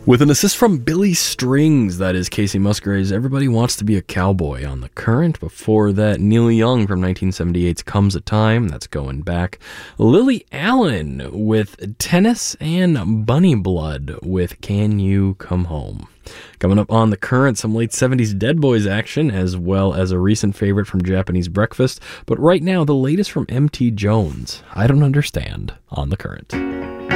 With an assist from Billy Strings, that is Casey Musgraves, Everybody Wants to Be a Cowboy on The Current. Before that, Neil Young from 1978's Comes a Time, that's going back. Lily Allen with Tennis, and Bunny Blood with Can You Come Home. Coming up on The Current, some late 70s Dead Boys action, as well as a recent favorite from Japanese Breakfast. But right now, the latest from M.T. Jones, I Don't Understand, on The Current.